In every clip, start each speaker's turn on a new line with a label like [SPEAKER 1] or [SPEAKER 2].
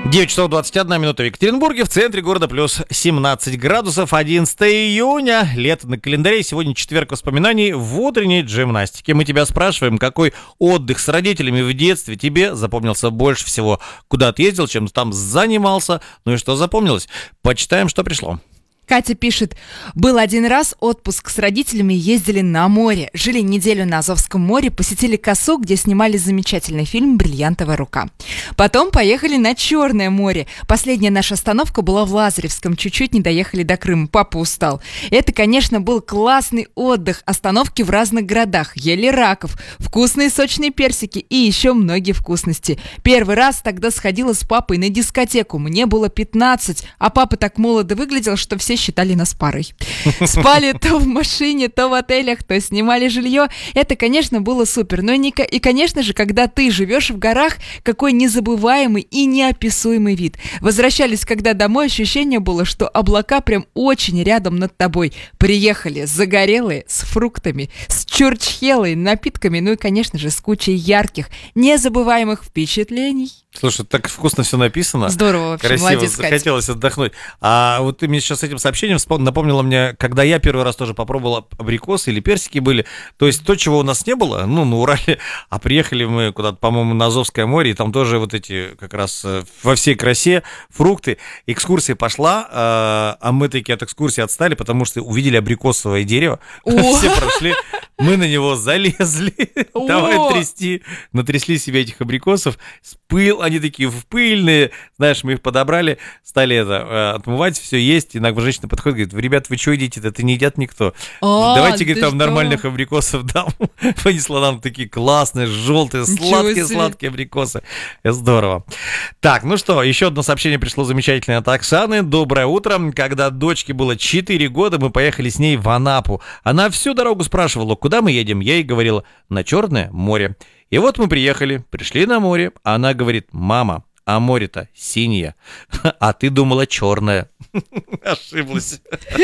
[SPEAKER 1] 9 часов 21 минута в Екатеринбурге, в центре города плюс 17 градусов, 11 июня, лето на календаре, сегодня четверг воспоминаний в утренней джимнастике. Мы тебя спрашиваем, какой отдых с родителями в детстве тебе запомнился больше всего, куда ты ездил, чем там занимался, ну и что запомнилось. Почитаем, что пришло.
[SPEAKER 2] Катя пишет: был один раз отпуск с родителями, ездили на море, жили неделю на Азовском море, посетили Косу, где снимали замечательный фильм «Бриллиантовая рука». Потом поехали на Черное море. Последняя наша остановка была в Лазаревском, чуть-чуть не доехали до Крыма, папа устал. Это, конечно, был классный отдых, остановки в разных городах, ели раков, вкусные сочные персики и еще многие вкусности. Первый раз тогда сходила с папой на дискотеку, мне было 15, а папа так молодо выглядел, что все считали нас парой. Спали то в машине, то в отелях, то снимали жилье. Это, конечно, было супер. Но и, конечно же, когда ты живешь в горах, какой незабываемый и неописуемый вид. Возвращались, когда домой, ощущение было, что облака прям очень рядом над тобой. Приехали загорелые, с фруктами, с чурчхелой, напитками, ну и, конечно же, с кучей ярких, незабываемых впечатлений.
[SPEAKER 1] Слушай, так вкусно все написано.
[SPEAKER 2] Здорово вообще,
[SPEAKER 1] красиво,
[SPEAKER 2] молодец, Катя.
[SPEAKER 1] Захотелось отдохнуть. А вот ты мне сейчас с этим сообщением напомнила мне, когда я первый раз тоже попробовал абрикосы или персики были. То есть то, чего у нас не было, ну, на Урале, а приехали мы куда-то, по-моему, на Азовское море, и там тоже вот эти как раз во всей красе фрукты. Экскурсия пошла, а мы такие от экскурсии отстали, потому что увидели абрикосовое дерево. Все прошли, мы на него залезли. Давай трясти. Натрясли себе этих абрикосов. Они такие пыльные, знаешь, мы их подобрали, стали отмывать, все есть, иногда женщина подходит, говорит: ребят, вы что едите, это не едят никто. Давайте, говорит, там нормальных абрикосов дам. Понесла нам такие классные, желтые, сладкие абрикосы. Здорово. Так, ну что, еще одно сообщение пришло замечательное от Оксаны. Доброе утро. Когда дочке было 4 года, мы поехали с ней в Анапу. Она всю дорогу спрашивала, куда мы едем. Я ей говорила: на Черное море. И вот мы пришли на море, а она говорит: мама, а море-то синее, а ты думала черное. Ошиблась.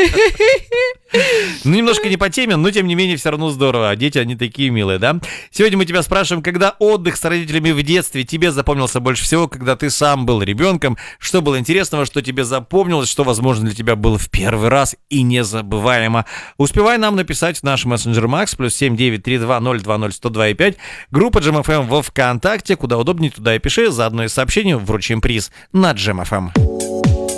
[SPEAKER 1] Ну, немножко не по теме, но тем не менее все равно здорово. А дети, они такие милые, да? Сегодня мы тебя спрашиваем, когда отдых с родителями в детстве тебе запомнился больше всего, когда ты сам был ребенком, что было интересного, что тебе запомнилось, что, возможно, для тебя было в первый раз и незабываемо. Успевай нам написать в наш мессенджер Макс, +7 932 020 102,5, группа Джем ФМ во ВКонтакте, куда удобнее, туда и пиши, заодно и сообщению вручим приз на Джем ФМ.